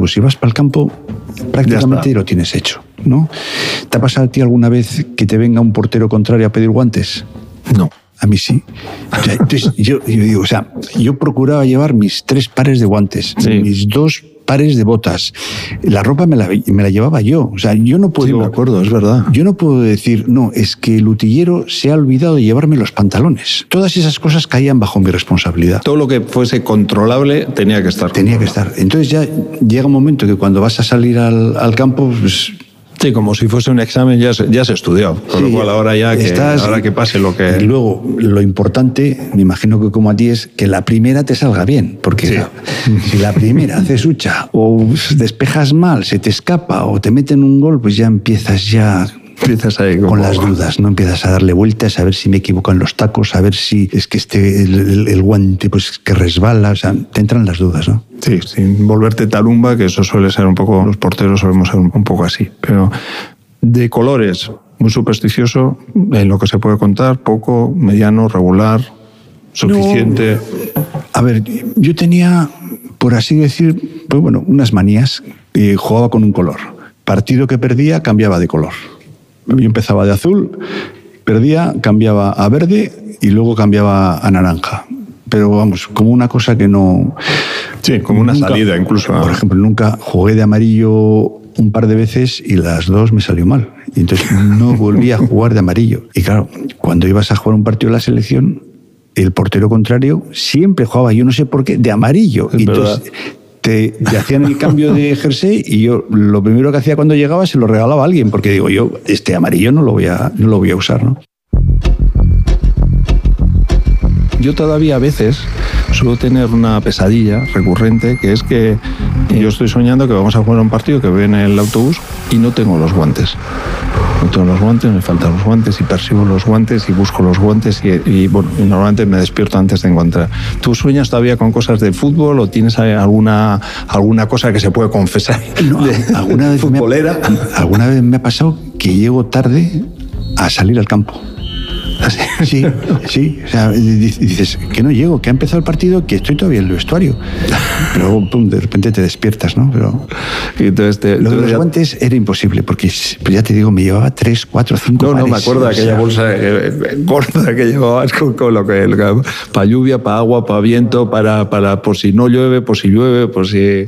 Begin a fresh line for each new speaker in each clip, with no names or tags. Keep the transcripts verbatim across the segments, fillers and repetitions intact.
tú, si vas para el campo, prácticamente lo tienes hecho, ¿no? ¿Te ha pasado a ti alguna vez que te venga un portero contrario a pedir guantes?
No.
A mí sí. O sea, entonces, yo, yo digo, o sea, yo procuraba llevar mis tres pares de guantes, sí. mis dos pares de botas. La ropa me la, me la llevaba yo. O sea, yo no puedo...
Sí, me acuerdo, es verdad.
Yo no puedo decir, no, es que el utillero se ha olvidado de llevarme los pantalones. Todas esas cosas caían bajo mi responsabilidad.
Todo lo que fuese controlable tenía que estar.
Tenía que estar. Entonces ya llega un momento que cuando vas a salir al, al campo, pues...
Sí, como si fuese un examen, ya se, ya se estudió. Con sí, lo cual, ahora ya que, estás, ahora que pase lo que...
Y luego, lo importante, me imagino que como a ti, es que la primera te salga bien. Porque sí. la, si la primera haces hucha, o despejas mal, se te escapa, o te meten un gol, pues ya empiezas ya...
Empiezas ahí como...
con las dudas, ¿no? Empiezas a darle vueltas, a ver si me equivoco en los tacos, a ver si es que este, el, el, el guante pues que resbala, o sea, te entran las dudas, ¿no?
Sí, sin volverte talumba, que eso suele ser un poco, los porteros solemos ser un, un poco así, pero de colores, muy supersticioso, en lo que se puede contar, poco, mediano, regular, suficiente.
No, a ver, yo tenía, por así decir, pues bueno, unas manías, y jugaba con un color. Partido que perdía, cambiaba de color. Yo empezaba de azul, perdía, cambiaba a verde y luego cambiaba a naranja. Pero vamos, como una cosa que no...
Sí, como una nunca, salida incluso.
Por ejemplo, nunca jugué de amarillo un par de veces y las dos me salió mal. Y entonces no volví a jugar de amarillo. Y claro, cuando ibas a jugar un partido de la selección, el portero contrario siempre jugaba, yo no sé por qué, de amarillo.
Es
y entonces, Te, te hacían el cambio de jersey y yo lo primero que hacía cuando llegaba se lo regalaba a alguien, porque digo yo, este amarillo no lo voy a, no lo voy a usar, ¿no?
Yo todavía a veces suelo tener una pesadilla recurrente, que es que yo estoy soñando que vamos a jugar un partido, que voy en el autobús y no tengo los guantes. No tengo los guantes, me faltan los guantes y persigo los guantes y busco los guantes y, y bueno, y normalmente me despierto antes de encontrar. ¿Tú sueñas todavía con cosas de fútbol o tienes alguna, alguna cosa que se puede confesar?
No,
de,
alguna vez
futbolera.
Me ha, alguna vez me ha pasado que llego tarde a salir al campo. Sí, sí, o sea, dices que no llego, que ha empezado el partido, que estoy todavía en el vestuario. Pero luego, pum, de repente te despiertas, ¿no? Pero
y entonces te,
lo de los
ya...
guantes era imposible, porque pues ya te digo, me llevaba tres, cuatro, cinco
No,
pares.
no, me acuerdo de aquella o sea... bolsa eh, gorda que llevabas con, con lo que... Para lluvia, para agua, para viento, para, para por si no llueve, por si llueve, por si...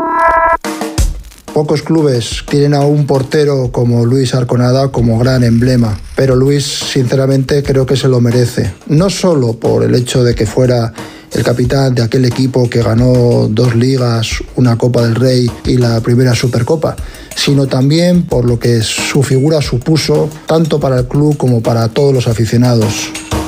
Pocos clubes tienen a un portero como Luis Arconada como gran emblema, pero Luis, sinceramente, creo que se lo merece. No solo por el hecho de que fuera el capitán de aquel equipo que ganó dos ligas, una Copa del Rey y la primera Supercopa, sino también por lo que su figura supuso tanto para el club como para todos los aficionados.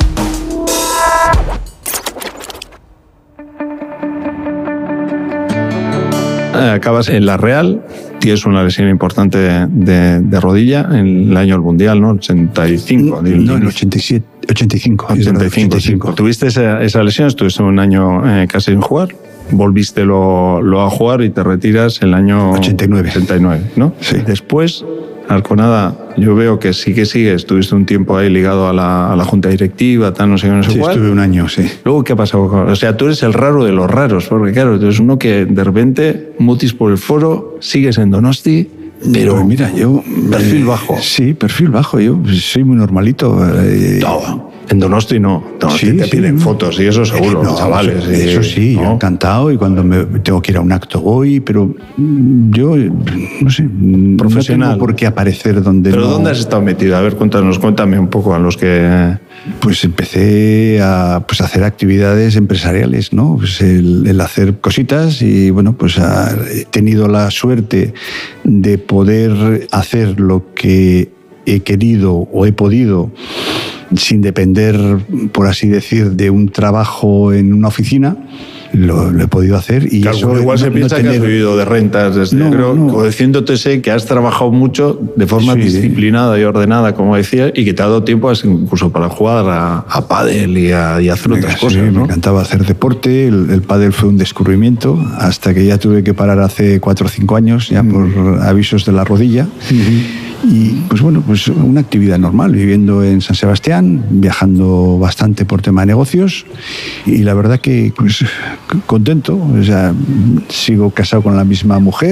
Acabas en la Real, tienes una lesión importante de, de, de rodilla en el año del Mundial, ¿no? ochenta y cinco.
No, en el ochenta y siete, ochenta y cinco.
ochenta y cinco, ochenta y cinco. Tuviste esa, esa lesión, estuviste un año eh, casi sin jugar, volviste lo, lo a jugar y te retiras en el año
ochenta y nueve.
ochenta y nueve, ¿no?
Sí.
Después, Arconada, yo veo que sí que sigues, estuviste un tiempo ahí ligado a la, a la junta directiva, tal, no sé qué, no sé
sí,
cuál.
Estuve un año, sí.
Luego, ¿qué ha pasado? O sea, tú eres el raro de los raros, porque claro, tú eres uno que de repente mutis por el foro, sigues en Donosti, pero
pues mira, yo...
Perfil
eh,
bajo.
Sí, perfil bajo, yo soy muy normalito. Eh,
no. En Donosti no. Donosti
sí,
te
sí,
piden
no.
fotos y eso seguro,
no,
chavales.
Eso sí,
¿no?
yo encantado y cuando me tengo que ir a un acto voy, pero yo, no sé,
profesional.
No tengo por qué aparecer donde
¿Pero
no...
dónde has estado metido? A ver, cuéntanos, cuéntame un poco a los que...
Pues empecé a pues, hacer actividades empresariales, ¿no? Pues el, el hacer cositas y, bueno, pues a, he tenido la suerte de poder hacer lo que he querido o he podido sin depender, por así decir, de un trabajo en una oficina. Lo, lo he podido hacer y
claro,
eso
igual
no,
se piensa
no tener...
que has vivido de rentas desde,
no,
creo,
no.
conociéndote sé que has trabajado mucho de forma sí, disciplinada y ordenada, como decía, y que te ha dado tiempo incluso para jugar a, a pádel y, a, y hacer otras
sí,
cosas, ¿no?
Me encantaba hacer deporte, el, el pádel fue un descubrimiento hasta que ya tuve que parar hace cuatro o cinco años ya mm. por avisos de la rodilla. Mm-hmm. Y pues bueno, pues una actividad normal, viviendo en San Sebastián, viajando bastante por tema de negocios y la verdad que pues contento, o sea, sigo casado con la misma mujer.